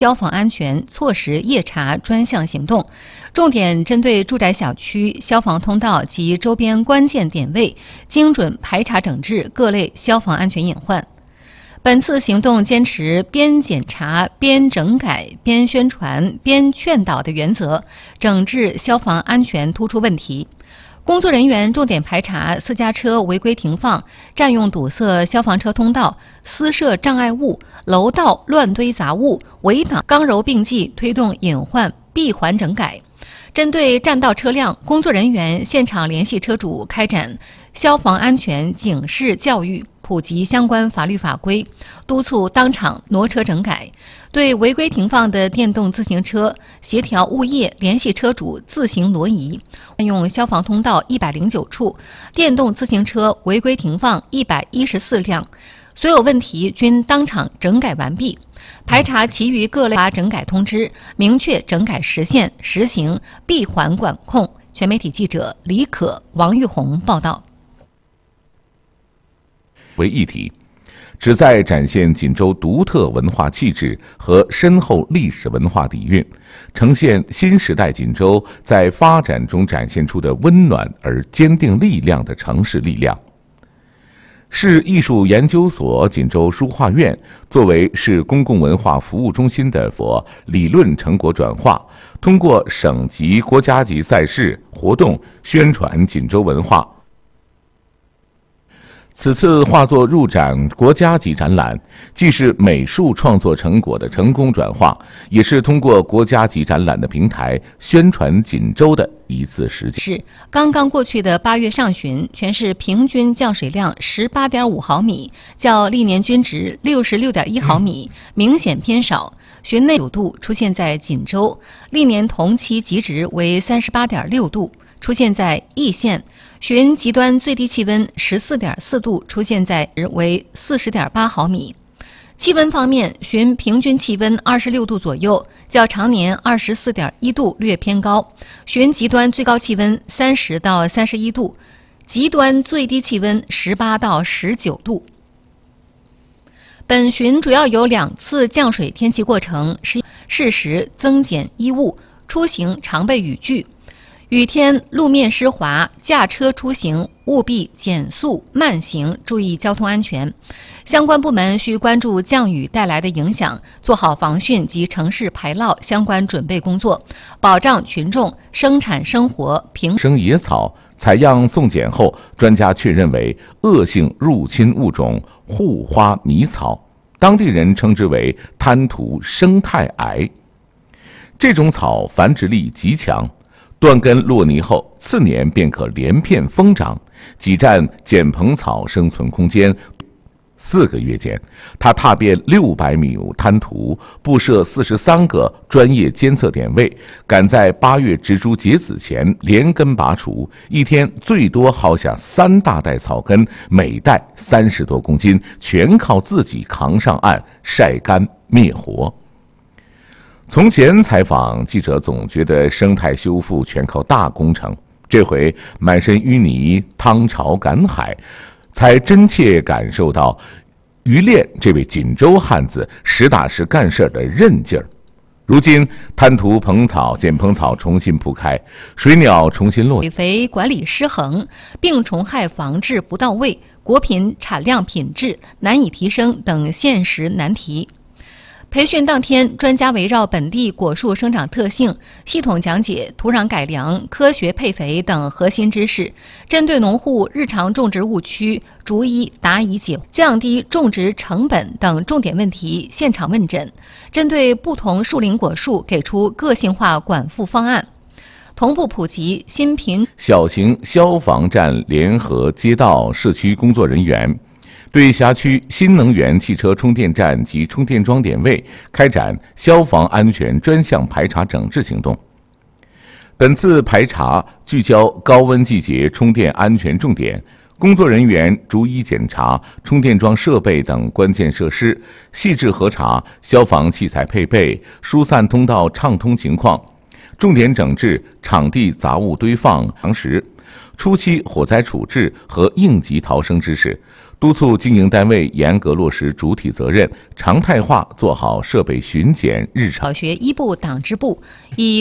消防安全措施夜查专项行动，重点针对住宅小区、消防通道及周边关键点位，精准排查整治各类消防安全隐患。本次行动坚持边检查、边整改、边宣传、边劝导的原则，整治消防安全突出问题。工作人员重点排查私家车违规停放、占用堵塞消防车通道、私设障碍物、楼道乱堆杂物、围挡刚柔并济，推动隐患闭环整改。针对占道车辆，工作人员现场联系车主开展消防安全警示教育，普及相关法律法规，督促当场挪车整改。对违规停放的电动自行车，协调物业联系车主自行挪移。用消防通道109处，电动自行车违规停放114辆，所有问题均当场整改完毕。排查其余各类整改通知，明确整改时限，实行闭环管控。全媒体记者李可、王玉红报道。 为一体，旨在展现锦州独特文化气质和深厚历史文化底蕴，呈现新时代锦州在发展中展现出的温暖而坚定力量的城市力量。市艺术研究所锦州书画院作为市公共文化服务中心的理论成果转化，通过省级、国家级赛事活动宣传锦州文化。此次画作入展国家级展览，既是美术创作成果的成功转化，也是通过国家级展览的平台宣传锦州的一次实践。 是刚刚过去的8月上旬，全市平均降水量18.5毫米，较历年均值66.1毫米明显偏少。旬内9度出现在锦州，历年同期极值为38.6度，出现在易县。旬极端最低气温14.4度，出现在为40.8毫米。气温方面，旬平均气温26度左右，较常年24.1度略偏高。旬极端最高气温30到31度，极端最低气温18到19度。本旬主要有2次降水天气过程，适时增减衣物，出行常备雨具。雨天路面湿滑，驾车出行务必减速慢行，注意交通安全。相关部门需关注降雨带来的影响，做好防汛及城市排涝相关准备工作，保障群众生产生活平生野草采样送检后，专家确认为恶性入侵物种护花迷草，当地人称之为滩涂生态癌。这种草繁殖力极强，断根落泥后，次年便可连片疯长，挤占碱蓬草生存空间。4个月间，它踏遍600米滩涂，布设43个专业监测点位，赶在8月植株结籽前连根拔除，一天最多薅下3大袋草根，每袋30多公斤，全靠自己扛上岸晒干灭活。从前采访记者总觉得生态修复全靠大工程，这回满身淤泥，趟潮赶海，才真切感受到于炼这位锦州汉子实打实干事的韧劲儿。如今滩涂蓬草、碱蓬草重新铺开，水鸟重新落， 水肥管理失衡，病虫害防治不到位，果品产量品质难以提升等现实难题。培训当天，专家围绕本地果树生长特性，系统讲解土壤改良、科学配肥等核心知识，针对农户日常种植误区，逐一答疑解惑，降低种植成本等重点问题现场问诊，针对不同树龄果树给出个性化管护方案，同步普及新品小型消防站联合街道社区工作人员，对辖区新能源汽车充电站及充电桩点位开展消防安全专项排查整治行动。本次排查聚焦高温季节充电安全重点，工作人员逐一检查充电桩设备等关键设施，细致核查消防器材配备、疏散通道畅通情况，重点整治场地杂物堆放常识，初期火灾处置和应急逃生知识， 督促经营单位严格落实主体责任，常态化做好设备巡检日常。 小学一部党支部以